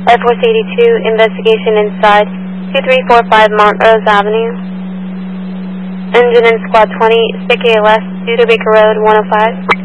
Air Force 82, investigation inside 2345 Montrose Avenue. Engine in Squad 20, stick ALS, Studebaker Road, 105.